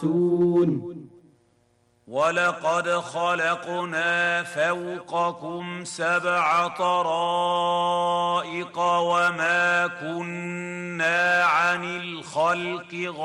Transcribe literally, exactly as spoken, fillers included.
وَلَقَدْ خَلَقْنَا فَوْقَكُمْ سَبْعَ طَرَائِقَ وَمَا كُنَّا عَنِ الْخَلْقِ